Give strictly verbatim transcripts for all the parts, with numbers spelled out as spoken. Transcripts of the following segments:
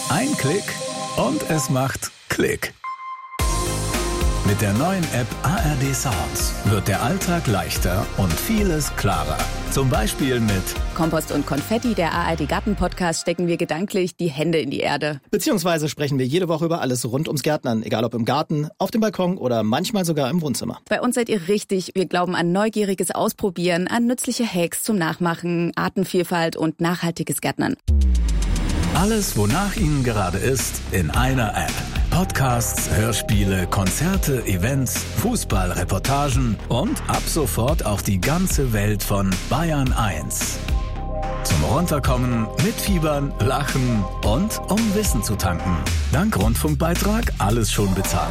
Ein Klick und es macht Klick. Mit der neuen App A R D Sounds wird der Alltag leichter und vieles klarer. Zum Beispiel mit Kompost und Konfetti, der A R D Garten-Podcast, stecken wir gedanklich die Hände in die Erde. Beziehungsweise sprechen wir jede Woche über alles rund ums Gärtnern, egal ob im Garten, auf dem Balkon oder manchmal sogar im Wohnzimmer. Bei uns seid ihr richtig. Wir glauben an neugieriges Ausprobieren, an nützliche Hacks zum Nachmachen, Artenvielfalt und nachhaltiges Gärtnern. Alles, wonach Ihnen gerade ist, in einer App. Podcasts, Hörspiele, Konzerte, Events, Fußballreportagen und ab sofort auch die ganze Welt von Bayern eins. Zum Runterkommen, mitfiebern, lachen und um Wissen zu tanken. Dank Rundfunkbeitrag alles schon bezahlt.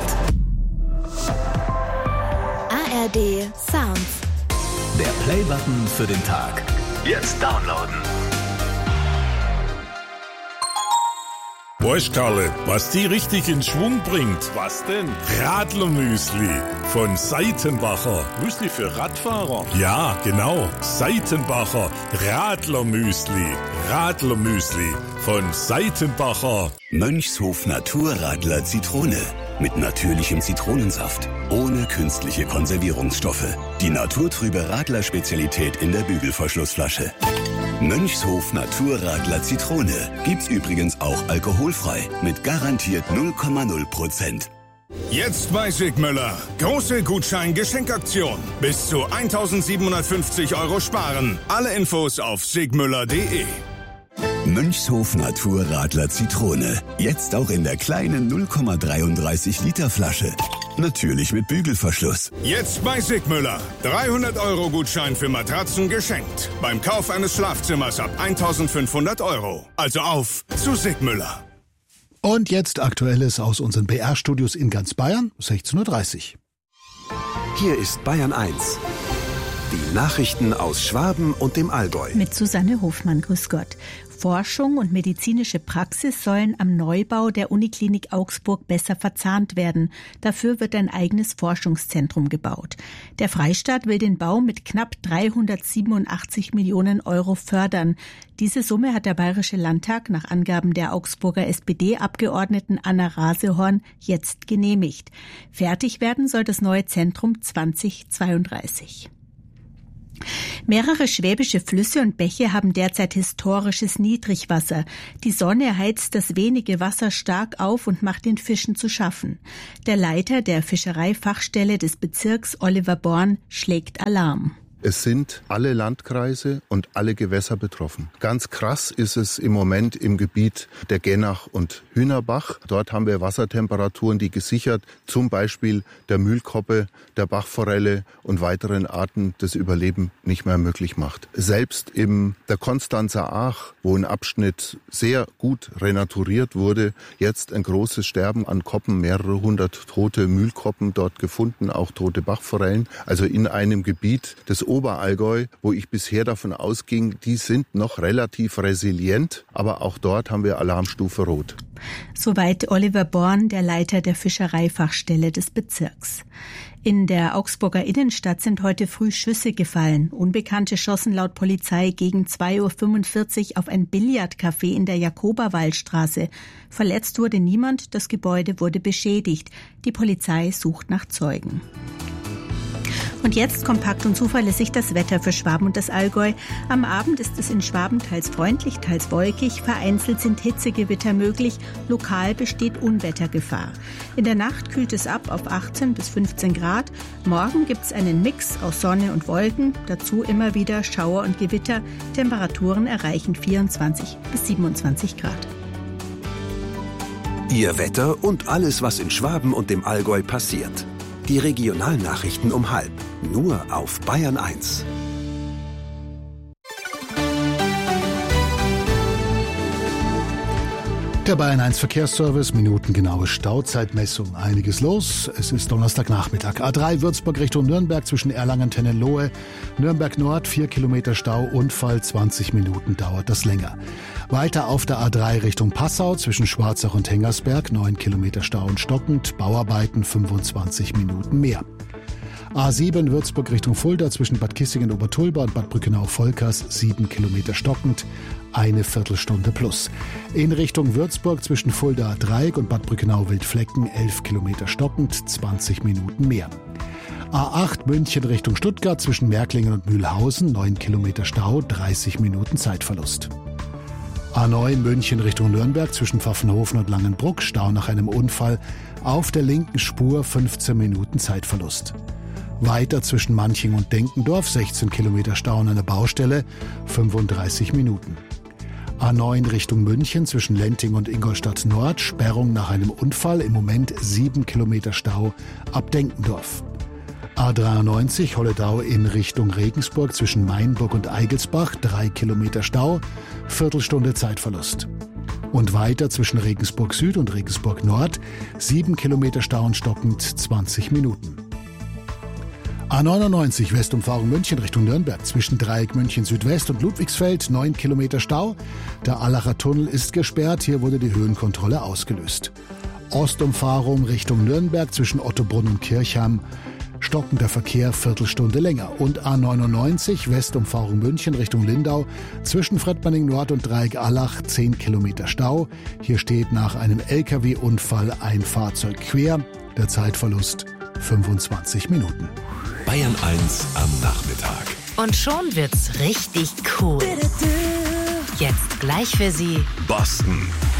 A R D Sounds. Der Playbutton für den Tag. Jetzt downloaden. Weißt Karle, was die richtig in Schwung bringt? Was denn? Radlermüsli von Seitenbacher. Müsli für Radfahrer? Ja, genau. Seitenbacher Radlermüsli. Radlermüsli von Seitenbacher. Mönchshof Naturradler Zitrone. Mit natürlichem Zitronensaft. Ohne künstliche Konservierungsstoffe. Die naturtrübe Radler-Spezialität in der Bügelverschlussflasche. Mönchshof Naturradler Zitrone gibt's übrigens auch alkoholfrei mit garantiert null Komma null Prozent. Jetzt bei Sigmüller. Große Gutschein-Geschenkaktion. Bis zu eintausendsiebenhundertfünfzig Euro sparen. Alle Infos auf sigmüller punkt de. Mönchshof Naturradler Zitrone. Jetzt auch in der kleinen null Komma dreiunddreißig Liter Flasche. Natürlich mit Bügelverschluss. Jetzt bei Sigmüller. dreihundert Euro Gutschein für Matratzen geschenkt. Beim Kauf eines Schlafzimmers ab eintausendfünfhundert Euro. Also auf zu Sigmüller. Und jetzt Aktuelles aus unseren B R-Studios in ganz Bayern, sechzehn Uhr dreißig. Hier ist Bayern eins. Die Nachrichten aus Schwaben und dem Allgäu. Mit Susanne Hofmann, grüß Gott. Forschung und medizinische Praxis sollen am Neubau der Uniklinik Augsburg besser verzahnt werden. Dafür wird ein eigenes Forschungszentrum gebaut. Der Freistaat will den Bau mit knapp dreihundertsiebenundachtzig Millionen Euro fördern. Diese Summe hat der Bayerische Landtag nach Angaben der Augsburger S P D-Abgeordneten Anna Rasehorn jetzt genehmigt. Fertig werden soll das neue Zentrum zweitausendzweiunddreißig. Mehrere schwäbische Flüsse und Bäche haben derzeit historisches Niedrigwasser. Die Sonne heizt das wenige Wasser stark auf und macht den Fischen zu schaffen. Der Leiter der Fischereifachstelle des Bezirks, Oliver Born, schlägt Alarm. Es sind alle Landkreise und alle Gewässer betroffen. Ganz krass ist es im Moment im Gebiet der Gennach und Hühnerbach. Dort haben wir Wassertemperaturen, die gesichert zum Beispiel der Mühlkoppe, der Bachforelle und weiteren Arten das Überleben nicht mehr möglich macht. Selbst in der Konstanzer Aach, wo ein Abschnitt sehr gut renaturiert wurde, jetzt ein großes Sterben an Koppen, mehrere hundert tote Mühlkoppen dort gefunden, auch tote Bachforellen. Also in einem Gebiet des Oberallgäu, wo ich bisher davon ausging, die sind noch relativ resilient, aber auch dort haben wir Alarmstufe Rot. Soweit Oliver Born, der Leiter der Fischereifachstelle des Bezirks. In der Augsburger Innenstadt sind heute früh Schüsse gefallen. Unbekannte schossen laut Polizei gegen zwei Uhr fünfundvierzig auf ein Billardcafé in der Jakobawaldstraße. Verletzt wurde niemand, das Gebäude wurde beschädigt. Die Polizei sucht nach Zeugen. Und jetzt kompakt und zuverlässig das Wetter für Schwaben und das Allgäu. Am Abend ist es in Schwaben teils freundlich, teils wolkig. Vereinzelt sind Hitzegewitter möglich. Lokal besteht Unwettergefahr. In der Nacht kühlt es ab auf achtzehn bis fünfzehn Grad. Morgen gibt es einen Mix aus Sonne und Wolken. Dazu immer wieder Schauer und Gewitter. Temperaturen erreichen vierundzwanzig bis siebenundzwanzig Grad. Ihr Wetter und alles, was in Schwaben und dem Allgäu passiert. Die Regionalnachrichten um halb. Nur auf Bayern eins. Der Bayern eins Verkehrsservice, minutengenaue Stauzeitmessung. Einiges los. Es ist Donnerstagnachmittag. A drei Würzburg Richtung Nürnberg zwischen Erlangen-Tennenlohe. Nürnberg Nord, vier Kilometer Stau. Unfall, zwanzig Minuten dauert das länger. Weiter auf der A drei Richtung Passau zwischen Schwarzach und Hengersberg. neun Kilometer Stau und stockend. Bauarbeiten, fünfundzwanzig Minuten mehr. A sieben Würzburg Richtung Fulda zwischen Bad Kissingen-Obertulba und Bad Brückenau-Volkers sieben Kilometer stockend, eine Viertelstunde plus. In Richtung Würzburg zwischen Fulda-Dreieck und Bad Brückenau-Wildflecken elf Kilometer stockend, zwanzig Minuten mehr. A acht München Richtung Stuttgart zwischen Märklingen und Mühlhausen neun Kilometer Stau, dreißig Minuten Zeitverlust. A neun München Richtung Nürnberg zwischen Pfaffenhofen und Langenbruck, Stau nach einem Unfall, auf der linken Spur fünfzehn Minuten Zeitverlust. Weiter zwischen Manching und Denkendorf sechzehn Kilometer Stau an einer Baustelle, fünfunddreißig Minuten. A neun Richtung München zwischen Lenting und Ingolstadt Nord, Sperrung nach einem Unfall, im Moment sieben Kilometer Stau ab Denkendorf. A dreiundneunzig Holledau in Richtung Regensburg zwischen Mainburg und Eigelsbach, drei Kilometer Stau, Viertelstunde Zeitverlust. Und weiter zwischen Regensburg Süd und Regensburg Nord, sieben Kilometer Stau und stockend, zwanzig Minuten. A neunundneunzig Westumfahrung München Richtung Nürnberg zwischen Dreieck München Südwest und Ludwigsfeld, neun Kilometer Stau. Der Allacher Tunnel ist gesperrt, hier wurde die Höhenkontrolle ausgelöst. Ostumfahrung Richtung Nürnberg zwischen Ottobrunn und Kirchheim, stockender Verkehr, Viertelstunde länger. Und A neunundneunzig Westumfahrung München Richtung Lindau zwischen Fredmanning Nord und Dreieck Allach, zehn Kilometer Stau. Hier steht nach einem L K W-Unfall ein Fahrzeug quer, der Zeitverlust fünfundzwanzig Minuten. Bayern eins am Nachmittag. Und schon wird's richtig cool. Jetzt gleich für Sie Boston.